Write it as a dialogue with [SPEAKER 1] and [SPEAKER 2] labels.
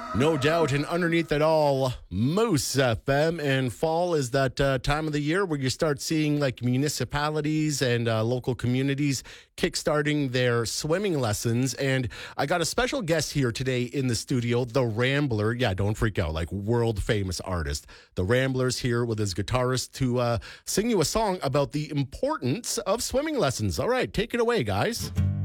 [SPEAKER 1] No doubt, and underneath it all, Moose FM. And fall is that time of the year where you start seeing like municipalities and local communities kickstarting their swimming lessons. And I got a special guest here today in the studio, The Rambler. Yeah, don't freak out, like world famous artist. The Rambler's here with his guitarist to sing you a song about the importance of swimming lessons. All right, take it away, guys.